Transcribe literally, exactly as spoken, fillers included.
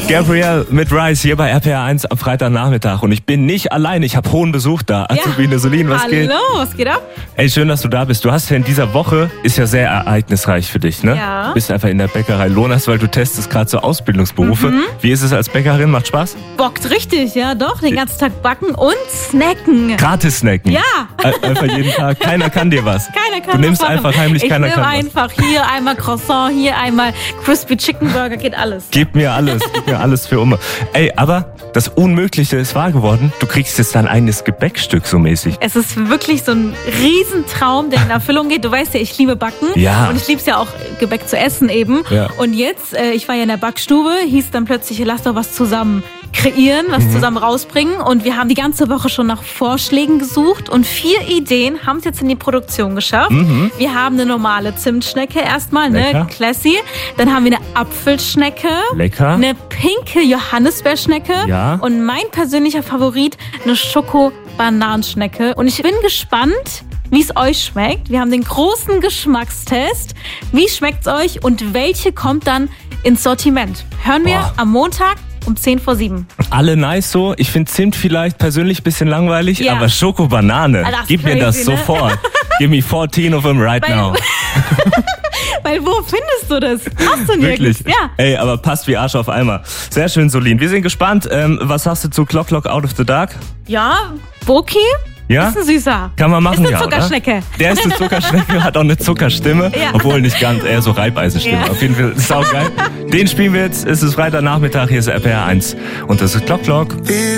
Gabrielle mit Rice hier bei R P R eins am Freitagnachmittag. Und ich bin nicht allein, ich habe hohen Besuch da. Azubine Solin, was Hallo, geht? Hallo, was geht ab? Ey, schön, dass du da bist. Du hast ja in dieser Woche, ist ja sehr ereignisreich für dich, ne? Ja. Du bist einfach in der Bäckerei Lonas, weil du testest gerade so Ausbildungsberufe. Mhm. Wie ist es als Bäckerin? Macht Spaß? Bockt richtig, ja doch. Den ganzen Tag backen und snacken. Gratis snacken? Ja. Einfach jeden Tag. Keiner kann dir was. Keiner kann Du nimmst was machen. einfach heimlich, ich keiner kann was. Ich nehme einfach hier einmal Croissant, hier einmal Crispy Chicken Burger, geht alles. Gib mir alles, gib mir alles für Umme. Ey, aber das Unmögliche ist wahr geworden. Du kriegst jetzt dein eigenes Gebäckstück so mäßig. Es ist wirklich so ein Riesentraum, der in Erfüllung geht. Du weißt ja, ich liebe Backen. Ja. Und ich liebe es ja auch, Gebäck zu essen eben. Ja. Und jetzt, äh, ich war ja in der Backstube, hieß dann plötzlich, lass doch was zusammen kreieren, was mhm. zusammen rausbringen. Und wir haben die ganze Woche schon nach Vorschlägen gesucht und vier Ideen haben es jetzt in die Produktion geschafft. Mhm. Wir haben eine normale Zimtschnecke erstmal, ne, classy. Dann haben wir eine Apfelschnecke. Lecker. Eine pinke Johannisbeerschnecke. Ja. Und mein persönlicher Favorit, eine Schoko-Bananenschnecke. Und ich bin gespannt, wie es euch schmeckt. Wir haben den großen Geschmackstest. Wie schmeckt's euch und welche kommt dann ins Sortiment? Hören wir Boah. am Montag um zehn vor sieben. Alle nice so. Ich finde Zimt vielleicht persönlich ein bisschen langweilig, Ja. aber Schoko-Banane, Ah, das ist gib mir das crazy, ne? sofort. Give me fourteen of them right Weil- now. Weil wo findest du das? Hast du nirgends. Wirklich? Ja. Ey, aber passt wie Arsch auf Eimer. Sehr schön, Solin. Wir sind gespannt. Ähm, was sagst du zu Clock Clock Out of the Dark? Ja, Boki Ja? ist ein Süßer. Kann man machen, Ist eine ja, Zuckerschnecke. Oder? Der ist eine Zuckerschnecke, hat auch eine Zuckerstimme. Ja. Obwohl nicht ganz, eher so Reibeisenstimme. Ja. Auf jeden Fall saugeil. Den spielen wir jetzt. Es ist Freitagnachmittag, hier ist R P R eins. Und das ist Clock Clock.